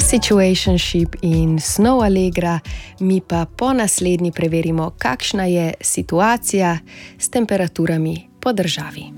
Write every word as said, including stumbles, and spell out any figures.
Situationship in Snow Allegra, mi pa po naslednji preverimo, kakšna je situacija s temperaturami po državi.